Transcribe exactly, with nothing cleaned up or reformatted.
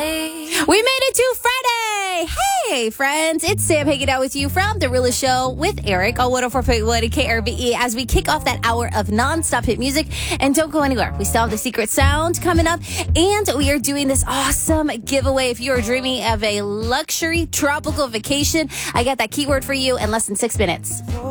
We made it to Friday. Hey, friends. It's Sam hanging out with you from The Realest Show with Eric on one oh four point one K R B E as we kick off that hour of nonstop hit music. And don't go anywhere. We still have the secret sound coming up. And we are doing this awesome giveaway. If you are dreaming of a luxury tropical vacation, I got that keyword for you in less than six minutes.